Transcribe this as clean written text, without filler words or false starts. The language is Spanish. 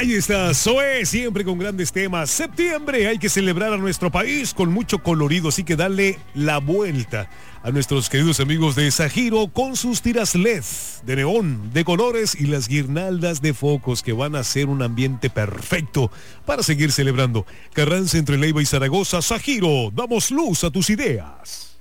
Ahí está, Zoé, siempre con grandes temas. Septiembre, hay que celebrar a nuestro país con mucho colorido, así que dale la vuelta a nuestros queridos amigos de Sajiro con sus tiras LED de neón, de colores y las guirnaldas de focos que van a ser un ambiente perfecto para seguir celebrando. Carranza entre Leiva y Zaragoza. Sajiro, damos luz a tus ideas.